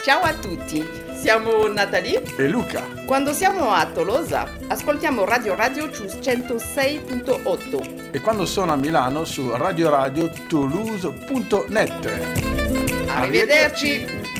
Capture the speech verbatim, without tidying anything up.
Ciao a tutti, siamo Natalie e Luca. Quando siamo a Tolosa ascoltiamo Radio Radio su centosei virgola otto e quando sono a Milano su radio radio toulouse punto net. Arrivederci!